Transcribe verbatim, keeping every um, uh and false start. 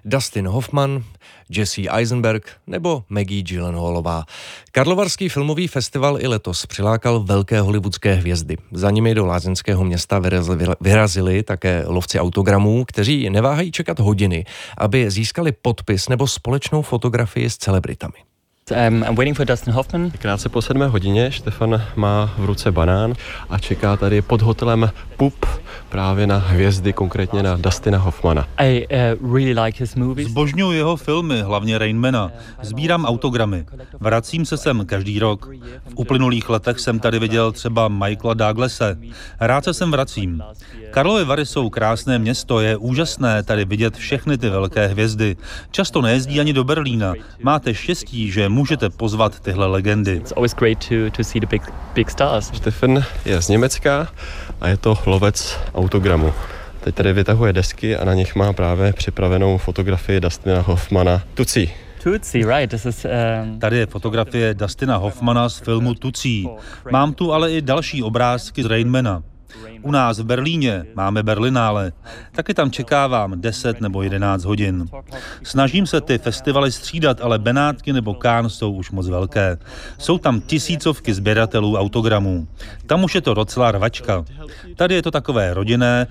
Dustin Hoffman, Jesse Eisenberg nebo Maggie Gyllenhaalová. Karlovarský filmový festival i letos přilákal velké hollywoodské hvězdy. Za nimi do lázeňského města vyrazili také lovci autogramů, kteří neváhají čekat hodiny, aby získali podpis nebo společnou fotografii s celebritami. Um, I'm waiting for Dustin Hoffman. Krátce po sedmé hodině Štefan má v ruce banán a čeká tady pod hotelem Pup právě na hvězdy, konkrétně na Dustina Hoffmana. I uh, really like his movies. Zbožňuji jeho filmy, hlavně Rainmana. Sbírám autogramy. Vracím se sem každý rok. V uplynulých letech jsem tady viděl třeba Michaela Douglase. Rád se sem vracím. Karlovy Vary jsou krásné město, je úžasné tady vidět všechny ty velké hvězdy. Často nejezdí ani do Berlína. Máte štěstí, že můžete pozvat tyhle legendy. It's always great to to see the big big stars. Štefan je z Německa a je to lovec autogramu. Teď tady vytahuje desky a na nich má právě připravenou fotografii Dustina Hoffmana Tucí. Tucí, right. This is, um... Tady je fotografie Dustina Hoffmana z filmu Tucí. Mám tu ale i další obrázky z Rainmana. U nás v Berlíně máme Berlinále. Taky tam čekávám deset nebo jedenáct hodin. Snažím se ty festivaly střídat, ale Benátky nebo Cannes jsou už moc velké. Jsou tam tisícovky sběratelů autogramů. Tam už je to docela rvačka. Tady je to takové rodinné,